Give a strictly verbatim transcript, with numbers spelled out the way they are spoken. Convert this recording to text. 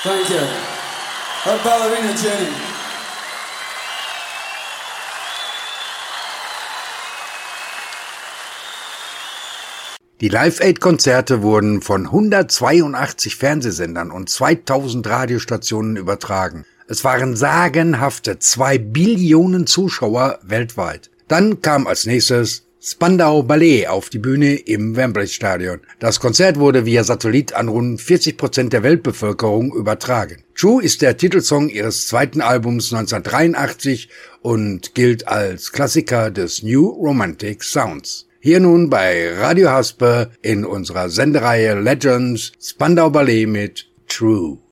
Thank you. Our ballerina Jenny. Die Live-Aid-Konzerte wurden von hundertzweiundachtzig Fernsehsendern und zweitausend Radiostationen übertragen. Es waren sagenhafte zwei Billionen Zuschauer weltweit. Dann kam als nächstes Spandau Ballet auf die Bühne im Wembley Stadion. Das Konzert wurde via Satellit an rund vierzig Prozent der Weltbevölkerung übertragen. True ist der Titelsong ihres zweiten Albums neunzehnhundertdreiundachtzig und gilt als Klassiker des New Romantic Sounds. Hier nun bei Radio Haspe in unserer Sendereihe Legends Spandau Ballet mit True.